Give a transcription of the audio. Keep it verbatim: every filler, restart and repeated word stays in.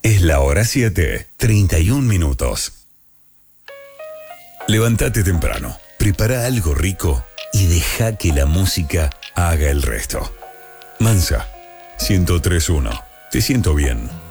Es la hora siete, treinta y un minutos. Levántate temprano, prepara algo rico y deja que la música haga el resto. Mansa, ciento tres punto uno. Te siento bien.